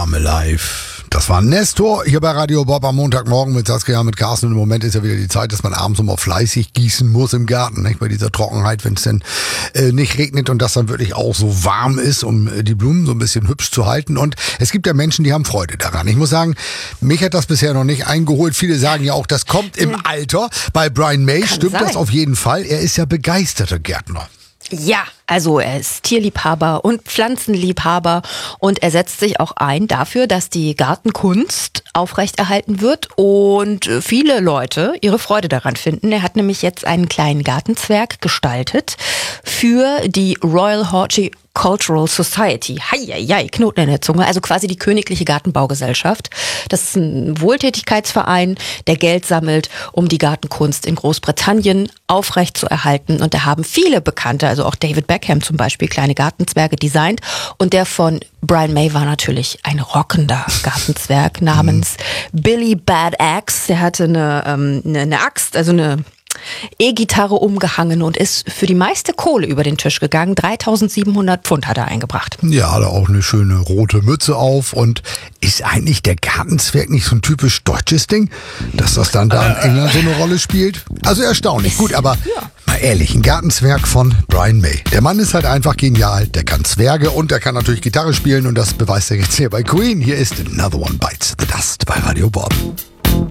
Come Alive. Das war Nestor hier bei Radio Bob am Montagmorgen mit Saskia, mit Carsten. Und im Moment ist ja wieder die Zeit, dass man abends immer fleißig gießen muss im Garten, nicht? Bei dieser Trockenheit, wenn es denn nicht regnet und das dann wirklich auch so warm ist, um die Blumen so ein bisschen hübsch zu halten. Und es gibt ja Menschen, die haben Freude daran. Ich muss sagen, mich hat das bisher noch nicht eingeholt. Viele sagen ja auch, das kommt im Alter. Bei Brian May stimmt das auf jeden Fall. Er ist ja begeisterter Gärtner. Ja, also er ist Tierliebhaber und Pflanzenliebhaber und er setzt sich auch ein dafür, dass die Gartenkunst aufrechterhalten wird und viele Leute ihre Freude daran finden. Er hat nämlich jetzt einen kleinen Gartenzwerg gestaltet für die Royal Horticultural Society. Heieiei, Knoten in der Zunge. Also quasi die Königliche Gartenbaugesellschaft. Das ist ein Wohltätigkeitsverein, der Geld sammelt, um die Gartenkunst in Großbritannien aufrechtzuerhalten. Und da haben viele Bekannte, also auch David Beckham zum Beispiel, kleine Gartenzwerge designt. Und der von Brian May war natürlich ein rockender Gartenzwerg namens Billy Bad Axe. Der hatte eine Axt, also eine E-Gitarre umgehangen und ist für die meiste Kohle über den Tisch gegangen. 3.700 Pfund hat er eingebracht. Ja, hat er auch eine schöne rote Mütze auf. Und ist eigentlich der Gartenzwerg nicht so ein typisch deutsches Ding, dass das dann da in England so eine Rolle spielt? Also erstaunlich. Gut, aber mal ehrlich, ein Gartenzwerg von Brian May. Der Mann ist halt einfach genial. Der kann Zwerge und der kann natürlich Gitarre spielen und das beweist er jetzt hier bei Queen. Hier ist Another One Bites the Dust bei Radio Bob.